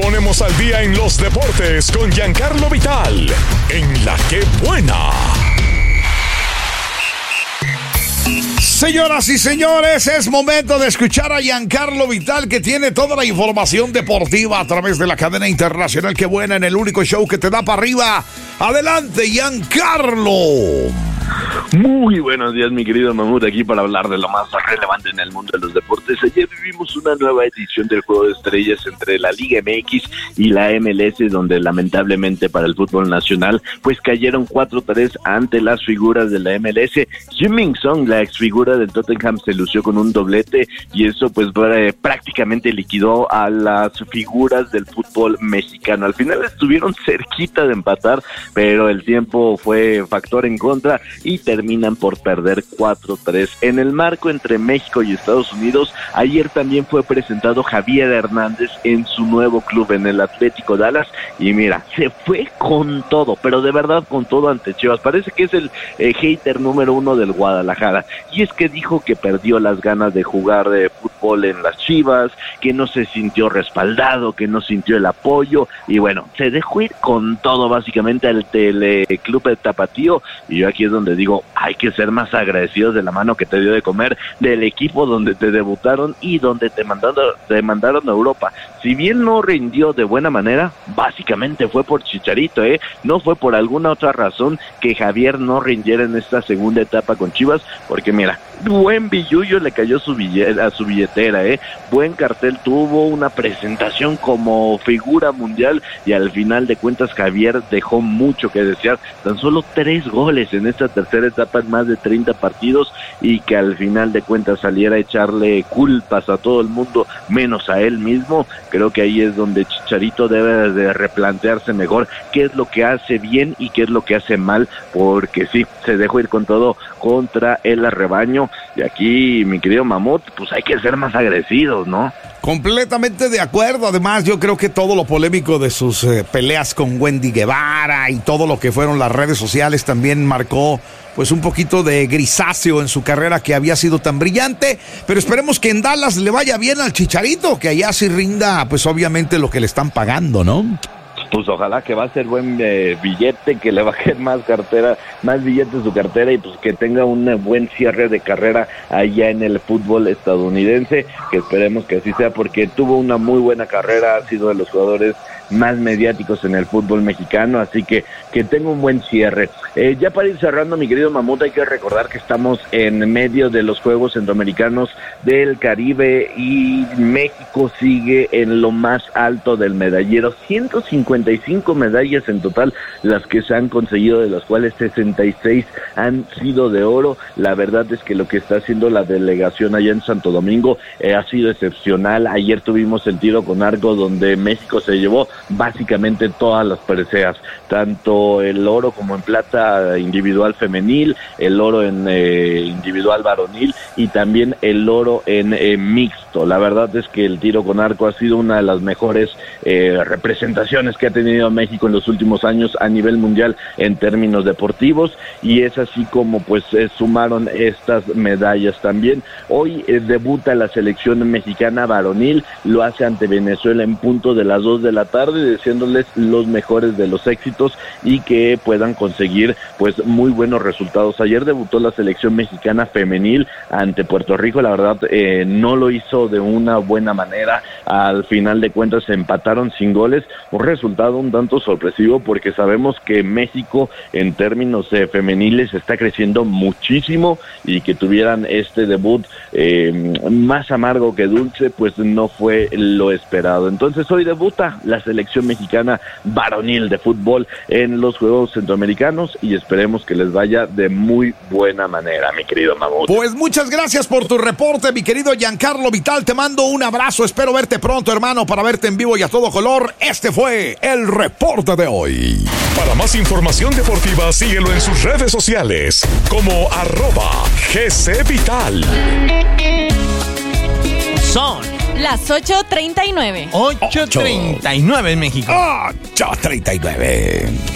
ponemos al día en los deportes con Giancarlo Vital, en La Que Buena. Señoras y señores, es momento de escuchar a Giancarlo Vital, que tiene toda la información deportiva a través de la cadena internacional Que Buena, en el único show que te da para arriba. Adelante, Giancarlo. Muy buenos días, mi querido Mamut, aquí para hablar de lo más relevante en el mundo de los deportes. Ayer vivimos una nueva edición del Juego de Estrellas entre la Liga MX y la MLS, donde lamentablemente para el fútbol nacional pues cayeron 4-3 ante las figuras de la MLS. Heung-min Son, la exfigura del Tottenham, se lució con un doblete y eso pues prácticamente liquidó a las figuras del fútbol mexicano. Al final estuvieron cerquita de empatar, pero el tiempo fue factor en contra y terminan por perder 4-3. En el marco entre México y Estados Unidos, ayer también fue presentado Javier Hernández en su nuevo club, en el Atlético Dallas, y mira, se fue con todo, pero de verdad con todo ante Chivas. Parece que es el hater número uno del Guadalajara, y es que dijo que perdió las ganas de jugar de fútbol en las Chivas, que no se sintió respaldado, que no sintió el apoyo, y bueno, se dejó ir con todo básicamente al Teleclub de Tapatío, y yo aquí es donde digo, hay que ser más agradecidos de la mano que te dio de comer, del equipo donde te debutaron y donde te mandaron a Europa. Si bien no rindió de buena manera, básicamente fue por Chicharito, no fue por alguna otra razón que Javier no rindiera en esta segunda etapa con Chivas, porque mira, buen billullo le cayó a su billetera, buen cartel tuvo, una presentación como figura mundial, y al final de cuentas Javier dejó mucho que desear. Tan solo 3 goles en esta tercera etapa en más de 30 partidos, y que al final de cuentas saliera a echarle culpas a todo el mundo menos a él mismo. Creo que ahí es donde Chicharito debe de replantearse mejor qué es lo que hace bien y qué es lo que hace mal, porque sí, se dejó ir con todo contra el rebaño. Y aquí, mi querido Mamut, pues hay que ser más agresivos, ¿no? Completamente de acuerdo. Además, yo creo que todo lo polémico de sus peleas con Wendy Guevara y todo lo que fueron las redes sociales también marcó pues un poquito de grisáceo en su carrera, que había sido tan brillante. Pero esperemos que en Dallas le vaya bien al Chicharito, que allá sí rinda pues obviamente lo que le están pagando, ¿no? Pues ojalá, que va a ser buen billete, que le bajen más billetes a su cartera, y pues que tenga un buen cierre de carrera allá en el fútbol estadounidense, que esperemos que así sea, porque tuvo una muy buena carrera, ha sido de los jugadores más mediáticos en el fútbol mexicano, así que tenga un buen cierre. Ya para ir cerrando, mi querido Mamut, hay que recordar que estamos en medio de los Juegos Centroamericanos del Caribe y México sigue en lo más alto del medallero. 155 medallas en total las que se han conseguido, de las cuales 66 han sido de oro. La verdad es que lo que está haciendo la delegación allá en Santo Domingo ha sido excepcional. Ayer tuvimos el tiro con arco, donde México se llevó básicamente todas las preseas, tanto el oro como en plata individual femenil, el oro en individual varonil y también el oro en mixto. La verdad es que el tiro con arco ha sido una de las mejores representaciones que ha tenido México en los últimos años a nivel mundial en términos deportivos, y es así como pues sumaron estas medallas también. Hoy debuta la selección mexicana varonil, lo hace ante Venezuela en punto de las 2 de la tarde, deseándoles los mejores de los éxitos y que puedan conseguir pues muy buenos resultados. Ayer debutó la selección mexicana femenil ante Puerto Rico. La verdad no lo hizo de una buena manera. Al final de cuentas se empataron sin goles, un resultado un tanto sorpresivo, porque sabemos que México en términos femeniles está creciendo muchísimo, y que tuvieran este debut más amargo que dulce pues no fue lo esperado. Entonces hoy debuta la selección mexicana varonil de fútbol en los Juegos Centroamericanos, y esperemos que les vaya de muy buena manera, mi querido Mamut. Pues muchas gracias por tu reporte, mi querido Giancarlo Vital. Te mando un abrazo, espero verte pronto, hermano, para verte en vivo y a todo color. Este fue el reporte de hoy. Para más información deportiva, síguelo en sus redes sociales como @GCVital. Son las 8:39. 8:39 en México. 8:39.